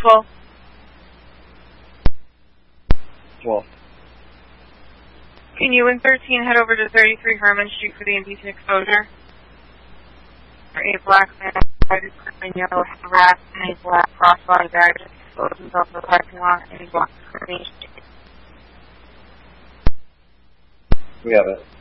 12. 12. Can you wing 13 head over to 33 Herman Street for the indecent exposure? For a black man, and yellow rat, and a black crossbody bag just exposed himself in the parking lot, and he blocked the screen. We have it.